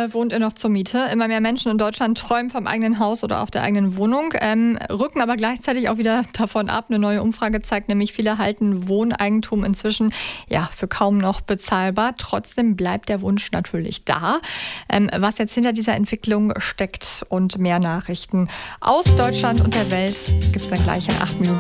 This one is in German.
wohnt ihr noch zur Miete. Immer mehr Menschen in Deutschland träumen vom eigenen Haus oder auch der eigenen Wohnung, rücken aber gleichzeitig auch wieder davon ab. Eine neue Umfrage zeigt nämlich, viele halten Wohneigentum inzwischen für kaum noch bezahlbar. Trotzdem bleibt der Wunsch natürlich da. Was jetzt hinter dieser Entwicklung steckt und mehr Nachrichten aus Deutschland und der Welt gibt es dann gleich in 8 Minuten.